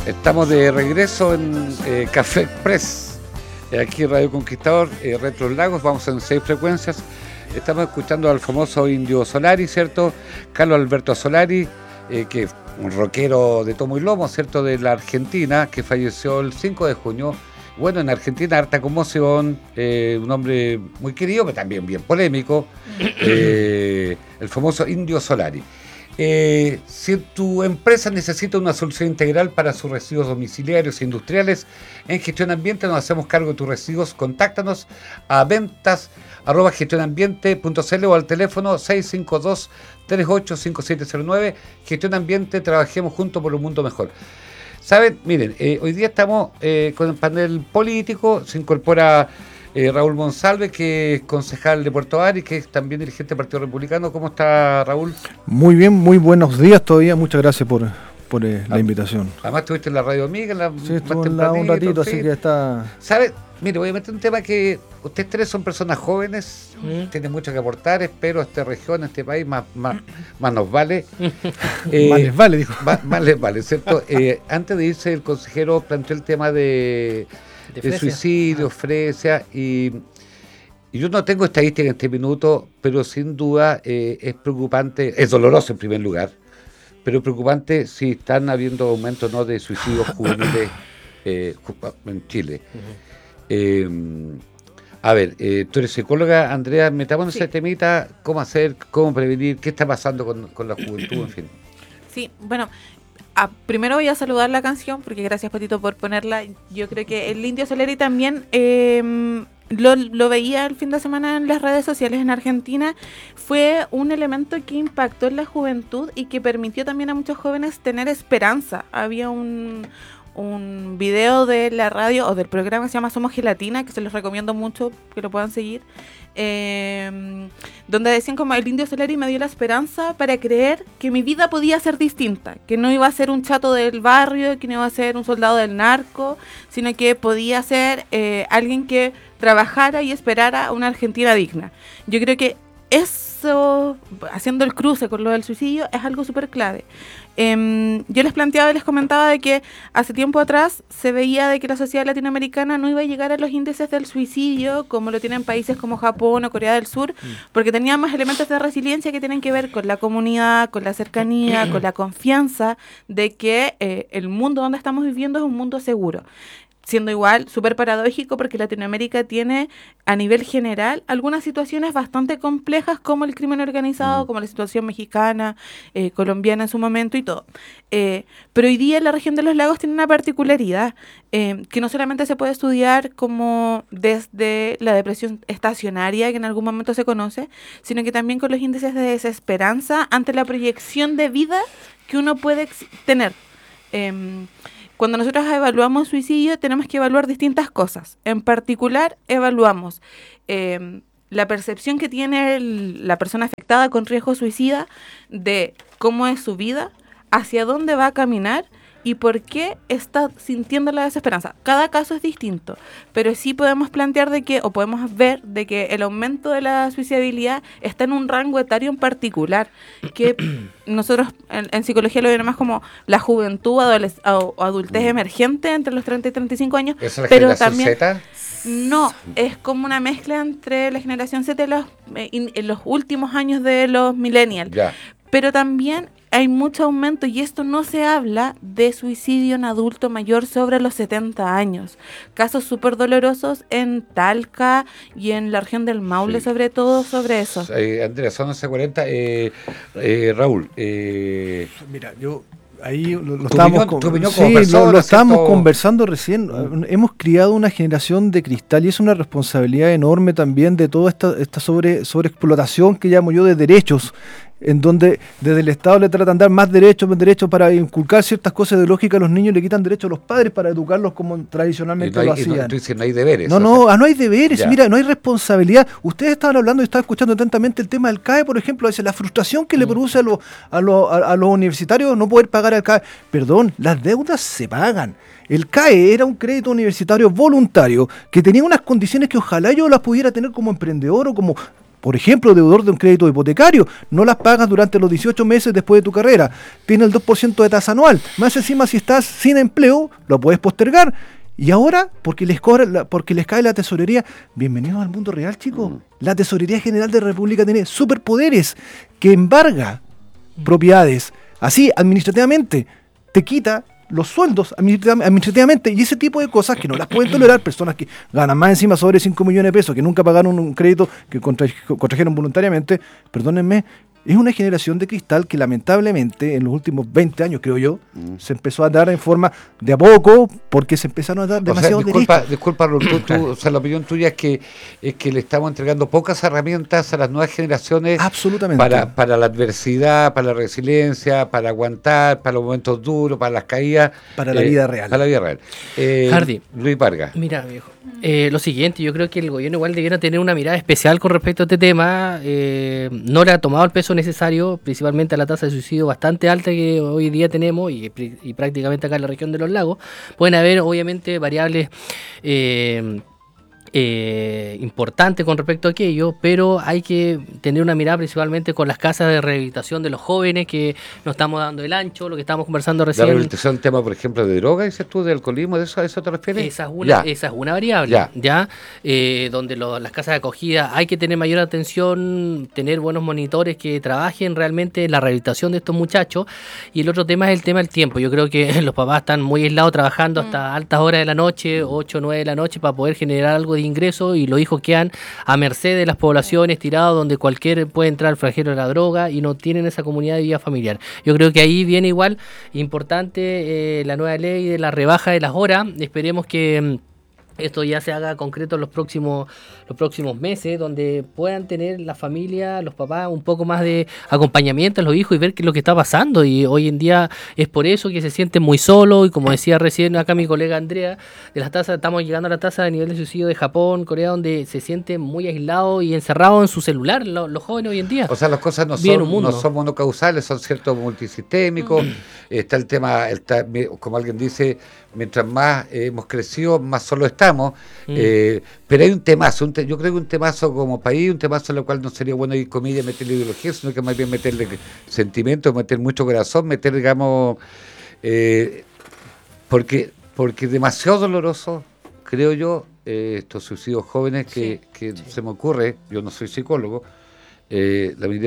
Estamos de regreso en Café Express, aquí Radio Conquistador, Retro Lagos, vamos en 6 frecuencias. Estamos escuchando al famoso Indio Solari, ¿cierto? Carlos Alberto Solari, que es un rockero de tomo y lomo, ¿cierto? De la Argentina, que falleció el 5 de junio. Bueno, en Argentina harta conmoción, un hombre muy querido, pero también bien polémico, el famoso Indio Solari. Si tu empresa necesita una solución integral para sus residuos domiciliarios e industriales, en Gestión Ambiente nos hacemos cargo de tus residuos. Contáctanos a ventas@gestionambiente.cl o al teléfono 652-385709. Gestión Ambiente, trabajemos juntos por un mundo mejor. Saben, miren, hoy día estamos con el panel político, se incorpora Raúl Monsalve, que es concejal de Puerto Varas y que es también dirigente del Partido Republicano. ¿Cómo está, Raúl? Muy bien, muy buenos días todavía. Muchas gracias por la invitación. Además estuviste en la Radio Amiga. Sí, estuve un ratito, sí. Así que está... ¿Sabe? Mire, voy a meter un tema que ustedes tres son personas jóvenes, tienen mucho que aportar, espero a esta región, a este país, más nos vale. Más les vale, dijo. Más les vale, ¿cierto? Antes de irse, el consejero planteó el tema de suicidio, Fresia, y yo no tengo estadística en este minuto, pero sin duda es preocupante, es doloroso en primer lugar, pero preocupante si están habiendo aumentos, ¿no?, de suicidios juveniles en Chile. A ver, tú eres psicóloga, Andrea, metámonos en ese temita, cómo hacer, cómo prevenir, qué está pasando con la juventud, en fin. Sí, bueno, primero voy a saludar la canción, porque gracias, Patito, por ponerla. Yo creo que el Indio Solari también lo veía el fin de semana en las redes sociales en Argentina. Fue un elemento que impactó en la juventud y que permitió también a muchos jóvenes tener esperanza. Había un video de la radio o del programa que se llama Somos Gelatina, que se los recomiendo mucho que lo puedan seguir, donde decían como el Indio Solari me dio la esperanza para creer que mi vida podía ser distinta, que no iba a ser un chato del barrio, que no iba a ser un soldado del narco, sino que podía ser alguien que trabajara y esperara una Argentina digna. Yo creo que eso, haciendo el cruce con lo del suicidio, es algo súper clave. Yo les planteaba y les comentaba de que hace tiempo atrás se veía de que la sociedad latinoamericana no iba a llegar a los índices del suicidio como lo tienen países como Japón o Corea del Sur, porque tenían más elementos de resiliencia que tienen que ver con la comunidad, con la cercanía, con la confianza de que el mundo donde estamos viviendo es un mundo seguro. Siendo igual súper paradójico porque Latinoamérica tiene a nivel general algunas situaciones bastante complejas como el crimen organizado, como la situación mexicana, colombiana en su momento y todo. Pero hoy día la región de los lagos tiene una particularidad que no solamente se puede estudiar como desde la depresión estacionaria que en algún momento se conoce, sino que también con los índices de desesperanza ante la proyección de vida que uno puede tener. Cuando nosotros evaluamos suicidio tenemos que evaluar distintas cosas. En particular, evaluamos la percepción que tiene la persona afectada con riesgo suicida de cómo es su vida, hacia dónde va a caminar y por qué está sintiendo la desesperanza. Cada caso es distinto, pero sí podemos plantear podemos ver de que el aumento de la suicidabilidad está en un rango etario en particular, que nosotros en psicología lo vemos más como la juventud o adultez emergente entre los 30 y 35 años. ¿Es la pero generación también Z? No, es como una mezcla entre la generación Z y en los últimos años de los millennials. Ya. Pero también hay mucho aumento, y esto no se habla, de suicidio en adulto mayor sobre los 70 años. Casos súper dolorosos en Talca y en la región del Maule, sí. Sobre todo sobre eso. Andrea, son 11:40. Raúl. Mira, yo... Ahí lo estábamos conversando recién. Hemos criado una generación de cristal y es una responsabilidad enorme también de toda esta sobreexplotación que llamo yo de derechos, en donde desde el Estado le tratan de dar más derechos para inculcar ciertas cosas de lógica a los niños, le quitan derechos a los padres para educarlos como tradicionalmente lo hacían. Tú dices, no hay deberes. No hay deberes, ya. Mira, no hay responsabilidad. Ustedes estaban hablando y estaban escuchando atentamente el tema del CAE, por ejemplo, la frustración que le produce a los universitarios no poder pagar al CAE. Perdón, las deudas se pagan. El CAE era un crédito universitario voluntario que tenía unas condiciones que ojalá yo las pudiera tener como emprendedor o como por ejemplo, deudor de un crédito hipotecario, no las pagas durante los 18 meses después de tu carrera, tiene el 2% de tasa anual, más encima si estás sin empleo, lo puedes postergar. Y ahora, porque les cae la tesorería, bienvenidos al mundo real, chicos. La Tesorería General de la República tiene superpoderes que embarga propiedades, así administrativamente, te quita los sueldos administrativamente, y ese tipo de cosas que no las pueden tolerar personas que ganan más encima sobre 5 millones de pesos, que nunca pagaron un crédito que contrajeron voluntariamente. Perdónenme, es una generación de cristal que lamentablemente en los últimos 20 años, creo yo, se empezó a dar en forma de a poco, porque se empezaron a dar demasiado derechos. Disculpa, o sea, la opinión tuya es que le estamos entregando pocas herramientas a las nuevas generaciones. Absolutamente. Para la adversidad, para la resiliencia, para aguantar, para los momentos duros, para las caídas. Para la vida real. Para la vida real. Hardy. Luis Vargas. Mira, viejo. Lo siguiente, yo creo que el gobierno igual debiera tener una mirada especial con respecto a este tema. No le ha tomado el peso necesario, principalmente a la tasa de suicidio bastante alta que hoy día tenemos y prácticamente acá en la región de los lagos. Pueden haber obviamente variables importante con respecto a aquello, pero hay que tener una mirada principalmente con las casas de rehabilitación de los jóvenes, que nos estamos dando el ancho, lo que estamos conversando recién. ¿La rehabilitación tema, por ejemplo, de droga, dices tú, de alcoholismo, de eso te refieres? Esa es una variable, donde las casas de acogida hay que tener mayor atención, tener buenos monitores que trabajen realmente en la rehabilitación de estos muchachos. Y el otro tema es el tema del tiempo. Yo creo que los papás están muy aislados trabajando hasta altas horas de la noche, 8 o 9 de la noche, para poder generar algo de ingreso, y los hijos quedan a merced de las poblaciones, tirados donde cualquier puede entrar al flagelo de la droga y no tienen esa comunidad de vida familiar. Yo creo que ahí viene igual importante la nueva ley de la rebaja de las horas. Esperemos que esto ya se haga concreto en los próximos meses, donde puedan tener la familia, los papás, un poco más de acompañamiento a los hijos y ver qué es lo que está pasando. Y hoy en día es por eso que se sienten muy solos, y como decía recién acá mi colega Andrea, de las tasas, estamos llegando a la tasa de nivel de suicidio de Japón, Corea, donde se sienten muy aislados y encerrados en su celular los jóvenes hoy en día. O sea, las cosas no son monocausales, son ciertos multisistémicos. Está el tema, como alguien dice, mientras más hemos crecido, más solo estamos. Pero hay un temazo, yo creo que un temazo como país, un temazo en el cual no sería bueno ir comillas meterle ideología, sino que más bien meterle sentimientos, meter mucho corazón, meter, digamos, porque es demasiado doloroso, creo yo, estos suicidios jóvenes que se me ocurre, yo no soy psicólogo, la mayoría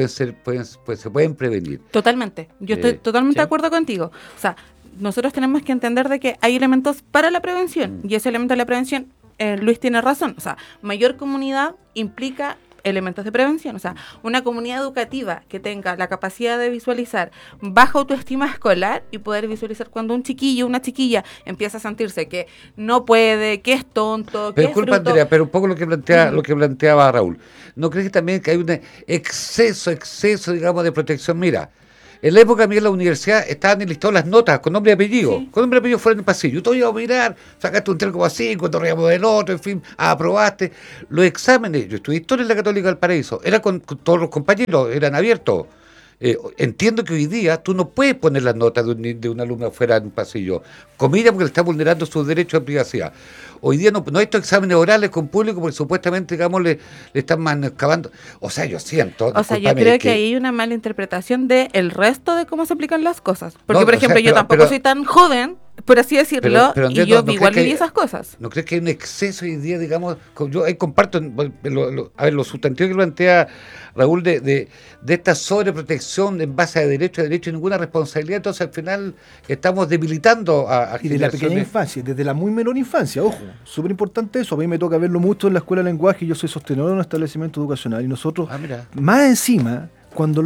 se pueden prevenir. Totalmente, yo estoy totalmente de acuerdo contigo. O sea, nosotros tenemos que entender de que hay elementos para la prevención, y ese elemento de la prevención, Luis tiene razón, o sea, mayor comunidad implica elementos de prevención. O sea, una comunidad educativa que tenga la capacidad de visualizar baja autoestima escolar y poder visualizar cuando un chiquillo, una chiquilla empieza a sentirse que no puede, que es tonto, que es fruto. Andrea, pero un poco lo que planteaba Raúl. ¿No crees que también que hay un exceso, digamos, de protección? Mira, en la época mía en la universidad estaban enlistadas las notas con nombre y apellido. Sí. Con nombre y apellido fuera en el pasillo. Tú ibas a mirar, sacaste un 3,5, te reíamos del otro, en fin, aprobaste. Los exámenes, yo estudié historia en la Católica del Paraíso, era con todos los compañeros, eran abiertos. Entiendo que hoy día tú no puedes poner las notas de un alumno afuera en un pasillo, comillas, porque le está vulnerando sus derechos de privacidad. Hoy día no hay estos exámenes orales con público porque supuestamente, digamos, le están menoscabando. O sea, yo siento... O sea, yo creo que hay una mala interpretación del resto de cómo se aplican las cosas. Porque, por ejemplo, yo tampoco soy tan joven, por así decirlo, y yo igual viví esas cosas. ¿No crees que hay un exceso hoy día, digamos? Yo ahí comparto los sustantivos que plantea Raúl de esta sobreprotección en base a derecho y ninguna responsabilidad. Entonces, al final, estamos debilitando a y de la pequeña infancia, desde la muy menor infancia, ojo, súper importante eso. A mí me toca verlo mucho en la escuela de lenguaje, yo soy sostenedor de un establecimiento educacional, y nosotros, más encima, cuando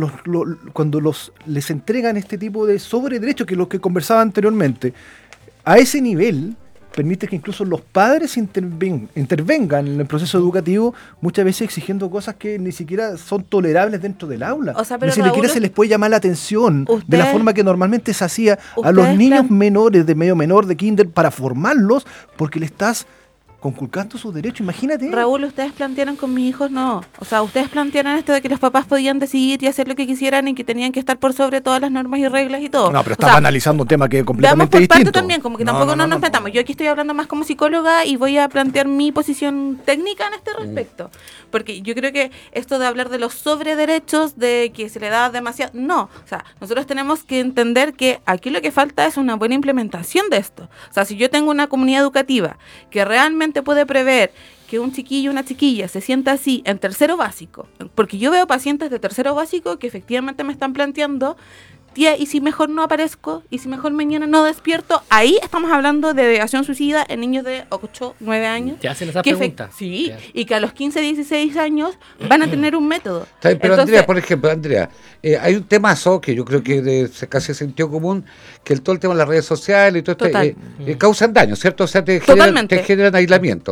les entregan este tipo de sobrederechos, que es lo que conversaba anteriormente, a ese nivel permite que incluso los padres intervengan en el proceso educativo, muchas veces exigiendo cosas que ni siquiera son tolerables dentro del aula. O sea, ni siquiera se les puede llamar la atención de la forma que normalmente se hacía a los niños menores, de medio menor, de kinder, para formarlos, porque le estás conculcando sus derechos, imagínate. Raúl, ustedes plantearon con mis hijos, no. O sea, ustedes plantearon esto de que los papás podían decidir y hacer lo que quisieran y que tenían que estar por sobre todas las normas y reglas y todo. No, pero estás analizando un tema que es completamente por distinto. Parte también, como que tampoco nos metamos. Yo aquí estoy hablando más como psicóloga y voy a plantear mi posición técnica en este respecto. Porque yo creo que esto de hablar de los sobrederechos, de que se le da demasiado... No, o sea, nosotros tenemos que entender que aquí lo que falta es una buena implementación de esto. O sea, si yo tengo una comunidad educativa que realmente puede prever que un chiquillo o una chiquilla se sienta así en tercero básico, porque yo veo pacientes de tercero básico que efectivamente me están planteando, tía, ¿y si mejor no aparezco? ¿Y si mejor mañana no despierto? Ahí estamos hablando de ideación suicida en niños de 8, 9 años. Te hacen esa pregunta. Sí, y que a los 15, 16 años van a tener un método. Pero entonces, Andrea, por ejemplo, hay un temazo que yo creo que es casi sentido común, que todo el tema de las redes sociales y todo esto causan daño, ¿cierto? O sea, te generan aislamiento.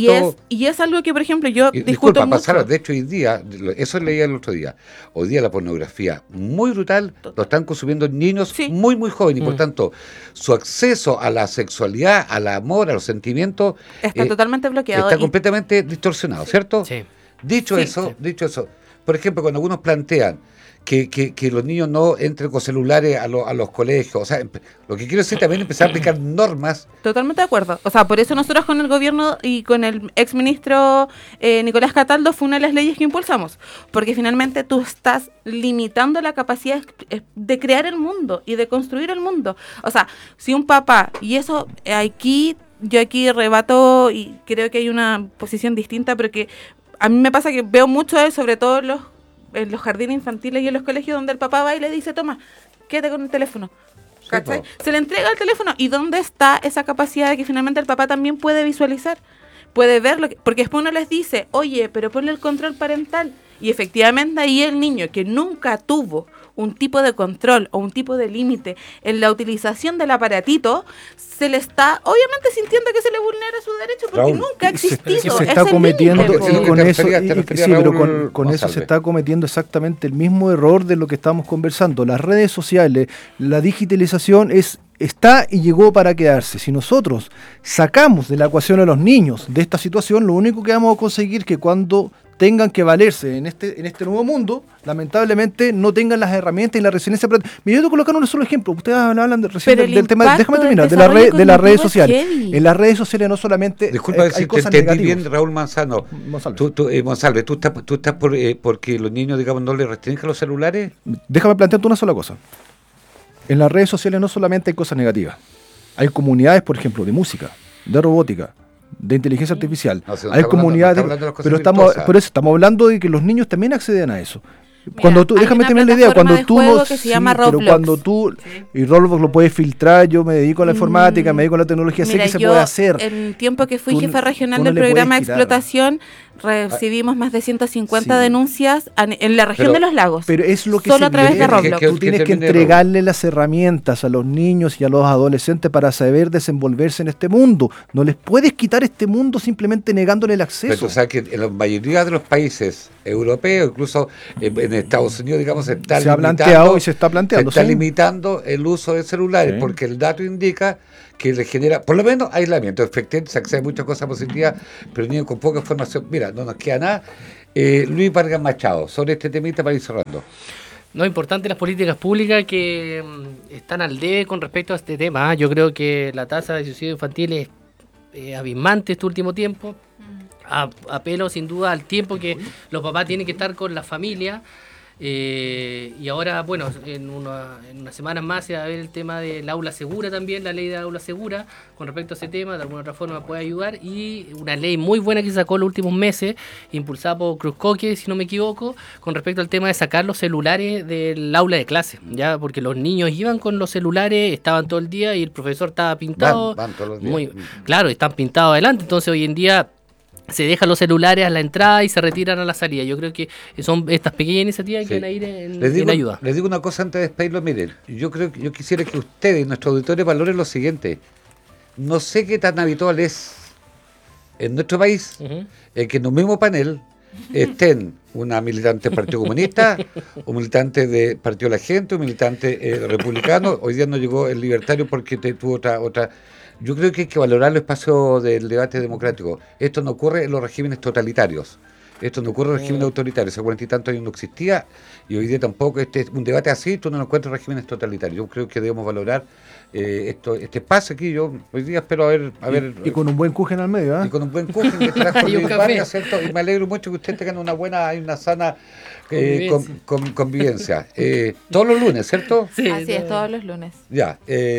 Y es algo que, por ejemplo, yo disculpa, pasaron, de hecho, hoy día, eso leía el otro día, hoy día la pornografía muy brutal, lo están consumiendo niños muy, muy jóvenes, y por tanto, su acceso a la sexualidad, al amor, a los sentimientos... Está totalmente bloqueado. Está completamente distorsionado, ¿cierto? Sí. Dicho eso, por ejemplo, cuando algunos plantean que los niños no entren con celulares a los colegios, o sea, lo que quiero decir también es empezar a aplicar normas. Totalmente de acuerdo. O sea, por eso nosotros con el gobierno y con el exministro Nicolás Cataldo fue una de las leyes que impulsamos, porque finalmente tú estás limitando la capacidad de crear el mundo y de construir el mundo. O sea, si un papá, y eso yo aquí rebato y creo que hay una posición distinta, pero que a mí me pasa que veo mucho sobre todo en los jardines infantiles y en los colegios donde el papá va y le dice, toma, quédate con el teléfono. ¿Cachai? Se le entrega el teléfono. ¿Y dónde está esa capacidad de que finalmente el papá también puede visualizar? Puede ver porque después uno les dice, oye, pero ponle el control parental. Y efectivamente ahí el niño que nunca tuvo un tipo de control o un tipo de límite en la utilización del aparatito, se le está obviamente sintiendo que se le vulnera su derecho porque Raúl, nunca ha existido. Se está cometiendo con eso se está cometiendo exactamente el mismo error de lo que estamos conversando. Las redes sociales, la digitalización está y llegó para quedarse. Si nosotros sacamos de la ecuación a los niños de esta situación, lo único que vamos a conseguir es que cuando tengan que valerse en este nuevo mundo, lamentablemente no tengan las herramientas y la resiliencia. Mira, yo te colocar un solo ejemplo. Ustedes hablan del tema, déjame terminar, de las redes sociales. En las redes sociales no solamente disculpa, hay cosas te entendí bien, Raúl Monsalve. Monsalve, ¿tú estás porque los niños, digamos, no les restringen los celulares? Déjame plantearte una sola cosa. En las redes sociales no solamente hay cosas negativas. Hay comunidades, por ejemplo, de música, de robótica, de inteligencia artificial. Hay comunidades, pero estamos hablando de que los niños también acceden a eso. Cuando tú, déjame terminar la idea, cuando tú y Roblox lo puedes filtrar, yo me dedico a la informática, me dedico a la tecnología, sé que se puede hacer. En el tiempo que fui jefa regional del programa de explotación, recibimos más de 150 denuncias en la región de los lagos. Pero es lo que solo a través de Roblox. Tú tienes que entregarle las herramientas a los niños y a los adolescentes para saber desenvolverse en este mundo. No les puedes quitar este mundo simplemente negándole el acceso. Pero tú sabes que en la mayoría de los países europeos, incluso en Estados Unidos, digamos, se está limitando el uso de celulares, porque el dato indica que le genera, por lo menos, aislamiento. Efectivamente, se accede a muchas cosas positivas, pero niños con poca información. Mira, no nos queda nada. Luis Vargas Machado, sobre este temita para ir cerrando. No, importante las políticas públicas que están al debe con respecto a este tema. Yo creo que la tasa de suicidio infantil es abismante este último tiempo. Apelo sin duda al tiempo que los papás tienen que estar con la familia. Y ahora, bueno, en unas semanas más se va a ver el tema del aula segura también, la ley de aula segura, con respecto a ese tema, de alguna otra forma puede ayudar, y una ley muy buena que se sacó en los últimos meses, impulsada por Cruz Coque, si no me equivoco, con respecto al tema de sacar los celulares del aula de clase, ya, porque los niños iban con los celulares, estaban todo el día y el profesor estaba pintado, van todos los días. Claro, están pintados adelante, entonces hoy en día se dejan los celulares a la entrada y se retiran a la salida. Yo creo que son estas pequeñas iniciativas que van a ir en ayuda. Les digo una cosa antes de despedirlo, miren, yo quisiera que ustedes, nuestros auditores, valoren lo siguiente. No sé qué tan habitual es en nuestro país que en un mismo panel estén una militante del Partido Comunista, un militante del Partido de la Gente, un militante republicano. Hoy día no llegó el libertario porque tuvo otra. Yo creo que hay que valorar el espacio del debate democrático. Esto no ocurre en los regímenes totalitarios. Esto no ocurre en regímenes autoritarios. Hace 40 y tantos años no existía y hoy día tampoco. Un debate así tú no lo encuentras en regímenes totalitarios. Yo creo que debemos valorar este espacio aquí. Yo hoy día espero a ver y con un buen Kuchen al medio, ¿eh? Y con un buen Kuchen que trajo Luis Vargas, ¿cierto? Y me alegro mucho que ustedes tengan una sana convivencia. Todos los lunes, ¿cierto? Sí, así es, todos los lunes. Ya.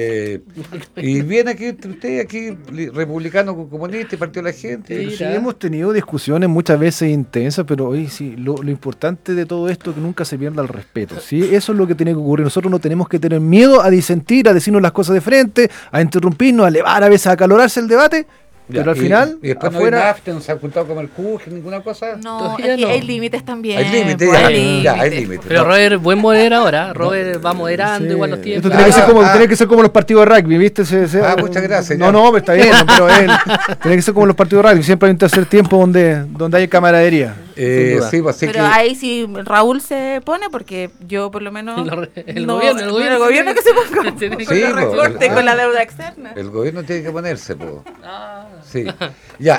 Y viene aquí usted, aquí republicano, comunista y Partido de la Gente. Sí, hemos tenido discusiones muchas veces intensas, pero hoy sí, lo importante de todo esto es que nunca se pierda el respeto. ¿Sí? Eso es lo que tiene que ocurrir. Nosotros no tenemos que tener miedo a disentir, a decirnos las cosas de frente, a interrumpirnos, a elevar, a veces a acalorarse el debate. Ya, pero al final, y después afuera, no se ha ocultado comer Kuchen, ninguna cosa. No, hay límites también. Hay límites, hay límites. Pero Robert, buen moderador, Robert va moderando igual los tiempos. Esto tiene que ser como los partidos de rugby, ¿viste? Muchas gracias. No, pero está bien, pero tiene que ser como los partidos de rugby, siempre hay un tercer tiempo donde hay camaradería. Sí, pues, pero ahí sí Raúl se pone, porque yo por lo menos el gobierno que se ponga con los recortes, con la deuda externa. El gobierno tiene que ponerse, pues. Sí. Ya,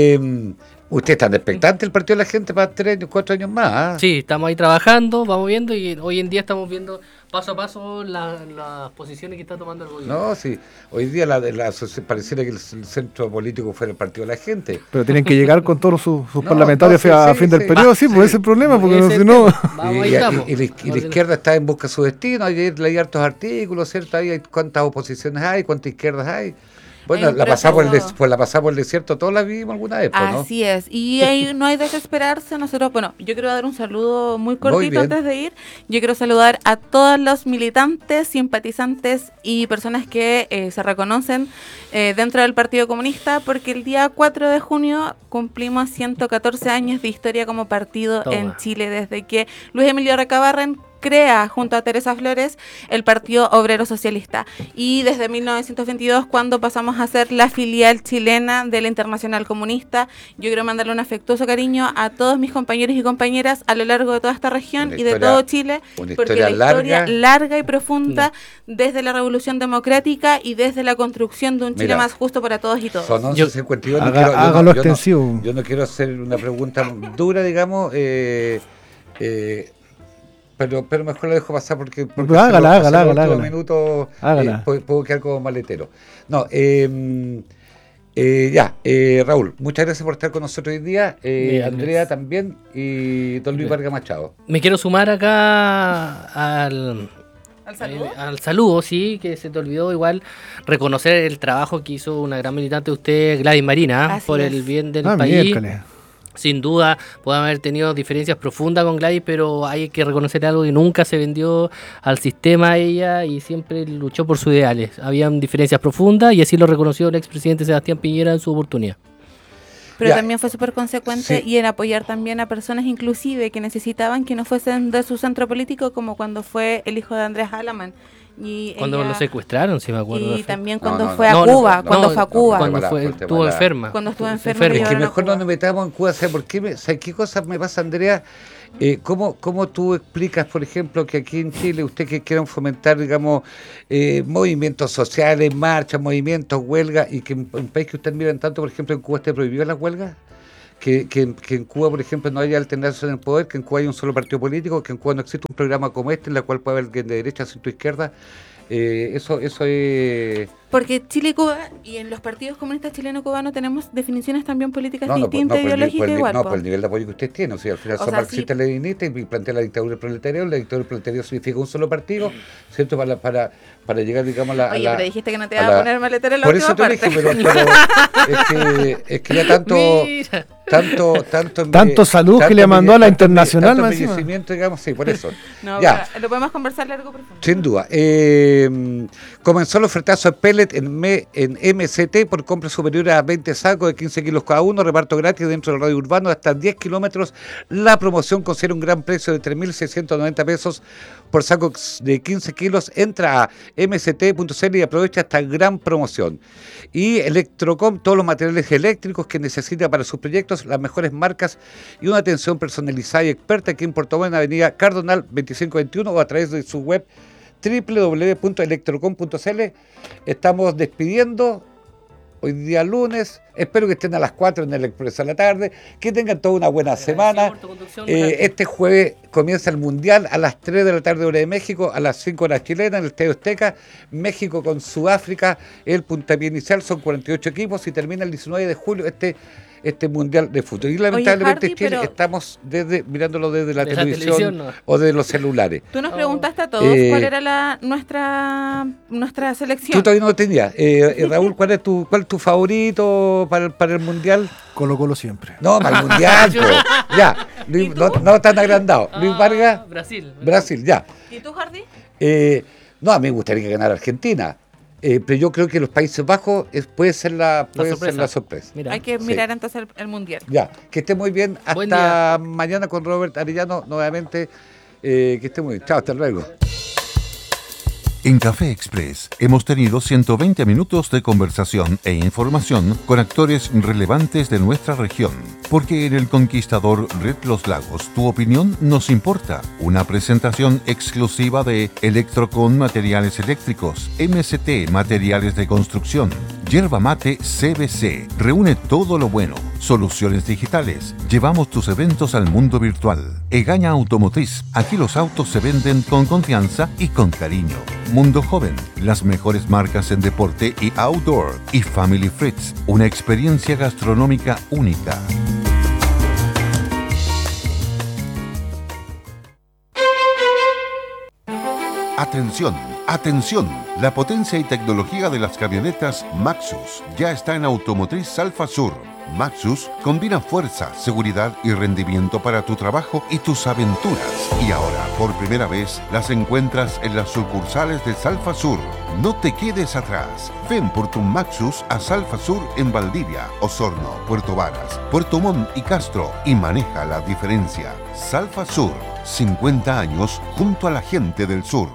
usted está expectante el Partido de la Gente para 3 años, 4 años más. Sí, estamos ahí trabajando, vamos viendo, y hoy en día estamos viendo paso a paso las posiciones que está tomando el gobierno. No, sí, hoy día pareciera que el centro político fuera el Partido de la Gente. Pero tienen que llegar con todos sus parlamentarios a fin del periodo, pues ese es el problema, porque si no... Y la izquierda está en busca de su destino, hay hartos artículos, ¿cierto? Hay cuántas oposiciones hay, cuántas izquierdas hay. Bueno, la pasamos por el desierto, todos la vivimos alguna vez, ¿no? Así es, y ahí no hay desesperarse. Nosotros, yo quiero dar un saludo muy cortito antes de ir. Yo quiero saludar a todos los militantes, simpatizantes y personas que se reconocen dentro del Partido Comunista, porque el día 4 de junio cumplimos 114 años de historia como partido en Chile, desde que Luis Emilio Recabarren crea junto a Teresa Flores el Partido Obrero Socialista, y desde 1922, cuando pasamos a ser la filial chilena de la Internacional Comunista. Yo quiero mandarle un afectuoso cariño a todos mis compañeros y compañeras a lo largo de toda esta región y de todo Chile, porque la historia larga y profunda desde la Revolución Democrática y desde la construcción de un Chile más justo para todos y todos. Son 11:52. Hágalo extensivo. Yo no quiero hacer una pregunta dura, digamos, pero mejor lo dejo pasar porque hágala. Minutos puedo quedar como maletero. No, Raúl, muchas gracias por estar con nosotros hoy día. Andrea también, y don Luis Vargas Machado. Me quiero sumar acá al saludo, sí, que se te olvidó igual reconocer el trabajo que hizo una gran militante de usted, Gladys Marina, por el bien del país. Miércoles. Sin duda, pueden haber tenido diferencias profundas con Gladys, pero hay que reconocer algo: que nunca se vendió al sistema ella y siempre luchó por sus ideales. Habían diferencias profundas y así lo reconoció el expresidente Sebastián Piñera en su oportunidad. Pero también fue súper consecuente y en apoyar también a personas inclusive que necesitaban que no fuesen de su centro político, como cuando fue el hijo de Andrés Alaman. Cuando lo secuestraron, si me acuerdo. Y también cuando fue a Cuba, cuando estuvo enferma. Cuando estuvo enferma. Es que mejor no nos metamos en Cuba. ¿Sabes qué cosas me pasa, Andrea? ¿Cómo tú explicas, por ejemplo, que aquí en Chile ustedes que quieran fomentar, digamos, movimientos sociales, marchas, movimientos, huelgas, y que en un país que ustedes miran tanto, por ejemplo, en Cuba esté prohibido las huelgas? Que en Cuba, por ejemplo, no haya alternancia en el poder, que en Cuba hay un solo partido político, que en Cuba no existe un programa como este, en la cual puede haber alguien de derecha, centro, izquierda. Eso es... Porque Chile y Cuba, y en los partidos comunistas chileno-cubanos, tenemos definiciones también políticas distintas, ideológicas igual. No, por el nivel de apoyo que ustedes tienen. O sea, al final son marxistas-leninistas y plantean la dictadura del proletariado. La dictadura del proletariado significa un solo partido, ¿cierto? Para llegar, digamos, a Oye, pero dijiste que no te iba a poner maletera en la última parte. Por eso te dije, pero es que ya tanto salud que le mandó a la internacional, tanto embellecimiento, digamos, sí, por eso. No, ya. Lo podemos conversar largo, profundo. Sin duda. Comenzó el ofertazo de pellet en MCT por compra superior a 20 sacos de 15 kilos cada uno, reparto gratis dentro del radio urbano hasta 10 kilómetros. La promoción considera un gran precio de 3.690 pesos por saco de 15 kilos. Entra a mct.cl y aprovecha esta gran promoción. Y Electrocom, todos los materiales eléctricos que necesita para sus proyectos, las mejores marcas y una atención personalizada y experta aquí en Puerto Montt, en Avenida Cardonal 2521 o a través de su web www.electrocom.cl. Estamos despidiendo hoy día lunes. Espero que estén a las 4 en el Expreso a la tarde, que tengan toda una buena semana. Este jueves comienza el Mundial a las 3 de la tarde hora de México, a las 5 horas chilenas en el Estadio Azteca. México con Sudáfrica, el puntapié inicial, son 48 equipos y termina el 19 de julio este Mundial de Fútbol. Y lamentablemente, Hardy, Chile, estamos mirándolo desde la televisión ¿no? o de los celulares. Tú nos preguntaste a todos cuál era nuestra selección. Tú todavía no lo tenías. Raúl, ¿cuál es tu favorito para el Mundial? Colo-Colo siempre. No, para el Mundial. Ya, Luis, no tan agrandado. Luis Vargas. Brasil, ya. ¿Y tú, Hardy? No, a mí me gustaría que ganara Argentina. Pero yo creo que los Países Bajos puede ser la sorpresa. Mira, hay que mirar entonces el Mundial. Ya, que esté muy bien. Hasta mañana con Robert Arellano, nuevamente. Que esté muy bien. Chao, hasta luego. En Café Express hemos tenido 120 minutos de conversación e información con actores relevantes de nuestra región. Porque en El Conquistador Red Los Lagos tu opinión nos importa. Una presentación exclusiva de Electrocon Materiales Eléctricos, MCT Materiales de Construcción, Yerba Mate CBC. Reúne todo lo bueno. Soluciones digitales. Llevamos tus eventos al mundo virtual. Egaña Automotriz. Aquí los autos se venden con confianza y con cariño. Mundo Joven. Las mejores marcas en deporte y outdoor. Y Family Fritz. Una experiencia gastronómica única. Atención, atención. La potencia y tecnología de las camionetas Maxus ya está en Automotriz Salfa Sur. Maxus combina fuerza, seguridad y rendimiento para tu trabajo y tus aventuras. Y ahora, por primera vez, las encuentras en las sucursales de Salfa Sur. No te quedes atrás. Ven por tu Maxus a Salfa Sur en Valdivia, Osorno, Puerto Varas, Puerto Montt y Castro y maneja la diferencia. Salfa Sur, 50 años junto a la gente del sur.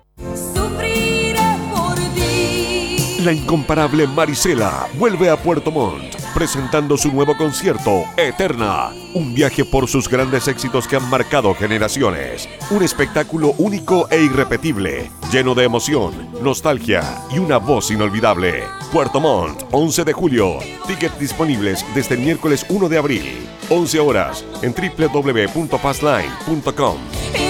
La incomparable Marisela vuelve a Puerto Montt, presentando su nuevo concierto, Eterna. Un viaje por sus grandes éxitos que han marcado generaciones. Un espectáculo único e irrepetible, lleno de emoción, nostalgia y una voz inolvidable. Puerto Montt, 11 de julio. Tickets disponibles desde el miércoles 1 de abril. 11 horas en www.passline.com.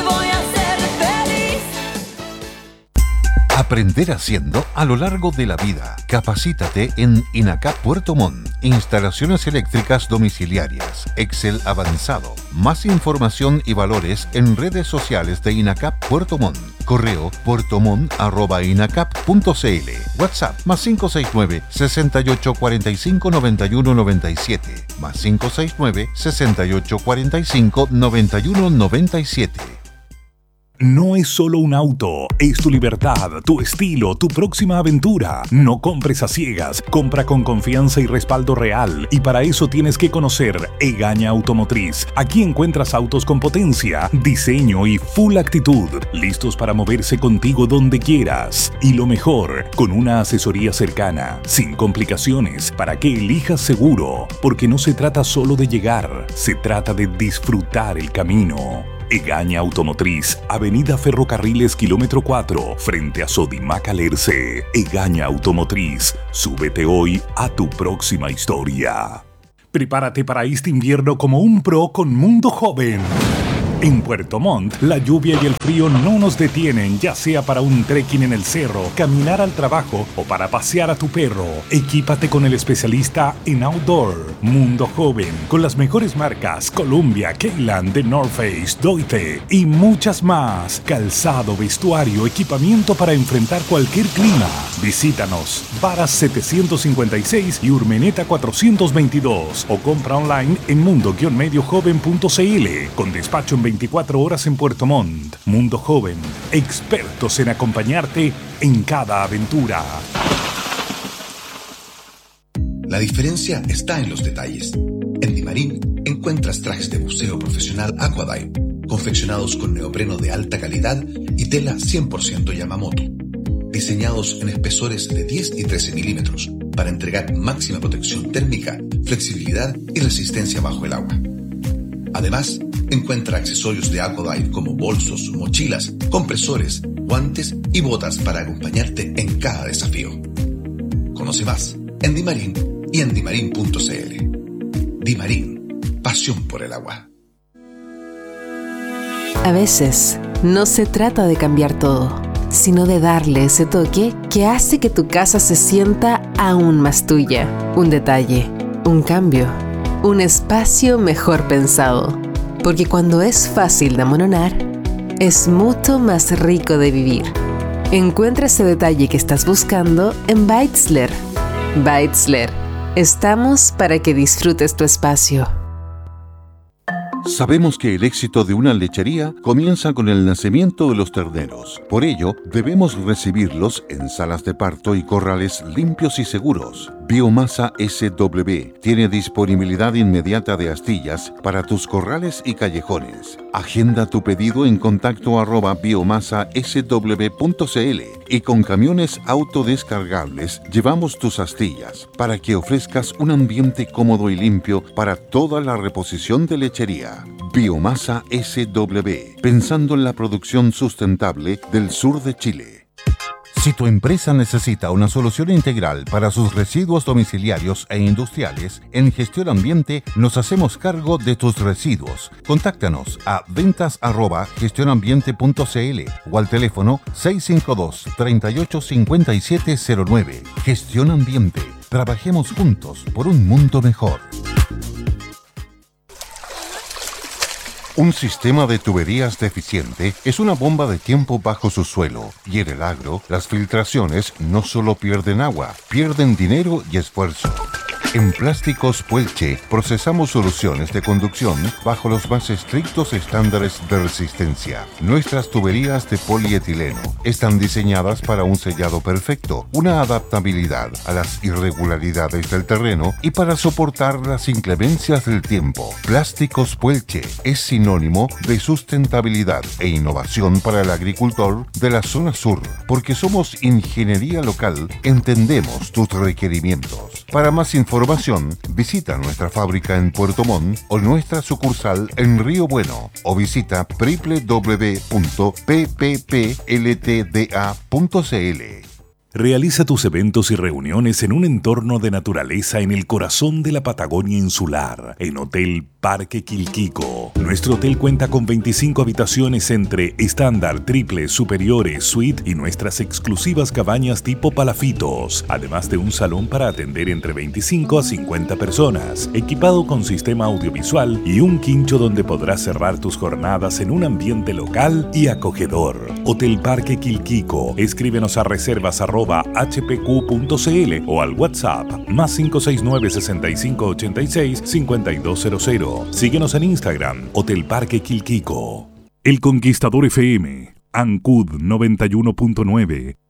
Aprender haciendo a lo largo de la vida. Capacítate en INACAP Puerto Montt. Instalaciones eléctricas domiciliarias. Excel avanzado. Más información y valores en redes sociales de INACAP Puerto Montt. Correo puertomont@inacap.cl. WhatsApp +569 68 45 91 97. +569 68 45 91 97. No es solo un auto, es tu libertad, tu estilo, tu próxima aventura. No compres a ciegas, compra con confianza y respaldo real. Y para eso tienes que conocer Egaña Automotriz. Aquí encuentras autos con potencia, diseño y full actitud, listos para moverse contigo donde quieras. Y lo mejor, con una asesoría cercana, sin complicaciones, para que elijas seguro. Porque no se trata solo de llegar, se trata de disfrutar el camino. Egaña Automotriz, Avenida Ferrocarriles kilómetro 4, frente a Sodimac Alerce. Egaña Automotriz, súbete hoy a tu próxima historia. Prepárate para este invierno como un pro con Mundo Joven. En Puerto Montt, la lluvia y el frío no nos detienen, ya sea para un trekking en el cerro, caminar al trabajo o para pasear a tu perro. Equípate con el especialista en outdoor, Mundo Joven, con las mejores marcas Columbia, Keyland, The North Face, Doite y muchas más. Calzado, vestuario, equipamiento para enfrentar cualquier clima. Visítanos, Varas 756 y Urmeneta 422 o compra online en mundo-mediojoven.cl con despacho en 24 horas en Puerto Montt. Mundo Joven, expertos en acompañarte en cada aventura. La diferencia está en los detalles. En Dimarín encuentras trajes de buceo profesional Aquadive, confeccionados con neopreno de alta calidad y tela 100% Yamamoto, diseñados en espesores de 10 y 13 milímetros para entregar máxima protección térmica, flexibilidad y resistencia bajo el agua. Además, encuentra accesorios de Aquadive como bolsos, mochilas, compresores, guantes y botas para acompañarte en cada desafío. Conoce más en Dimarín y en dimarin.cl. Dimarín, pasión por el agua. A veces, no se trata de cambiar todo, sino de darle ese toque que hace que tu casa se sienta aún más tuya. Un detalle, un cambio, un espacio mejor pensado. Porque cuando es fácil de amononar, es mucho más rico de vivir. Encuentra ese detalle que estás buscando en Beitzler. Beitzler. Estamos para que disfrutes tu espacio. Sabemos que el éxito de una lechería comienza con el nacimiento de los terneros. Por ello, debemos recibirlos en salas de parto y corrales limpios y seguros. Biomasa SW tiene disponibilidad inmediata de astillas para tus corrales y callejones. Agenda tu pedido en contacto @biomasasw.cl y con camiones autodescargables llevamos tus astillas para que ofrezcas un ambiente cómodo y limpio para toda la reposición de lechería. Biomasa SW, pensando en la producción sustentable del sur de Chile. Si tu empresa necesita una solución integral para sus residuos domiciliarios e industriales, en Gestión Ambiente nos hacemos cargo de tus residuos. Contáctanos a ventas@gestionambiente.cl o al teléfono 652-385709. Gestión Ambiente. Trabajemos juntos por un mundo mejor. Un sistema de tuberías deficiente es una bomba de tiempo bajo su suelo, y en el agro, las filtraciones no solo pierden agua, pierden dinero y esfuerzo. En Plásticos Puelche procesamos soluciones de conducción bajo los más estrictos estándares de resistencia. Nuestras tuberías de polietileno están diseñadas para un sellado perfecto, una adaptabilidad a las irregularidades del terreno y para soportar las inclemencias del tiempo. Plásticos Puelche es sinónimo de sustentabilidad e innovación para el agricultor de la zona sur, porque somos ingeniería local, entendemos tus requerimientos. Para más información, visita nuestra fábrica en Puerto Montt o nuestra sucursal en Río Bueno o visita www.pppltda.cl. Realiza tus eventos y reuniones en un entorno de naturaleza en el corazón de la Patagonia insular, en Hotel Parque Quilquico. Nuestro hotel cuenta con 25 habitaciones entre estándar, triple, superiores, suite y nuestras exclusivas cabañas tipo palafitos, además de un salón para atender entre 25 a 50 personas, equipado con sistema audiovisual y un quincho donde podrás cerrar tus jornadas en un ambiente local y acogedor. Hotel Parque Quilquico. Escríbenos a reservas@hpq.cl o al WhatsApp +569 65 86 5200. Síguenos en Instagram, Hotel Parque Quilquico. El Conquistador FM, Ancud 91.9,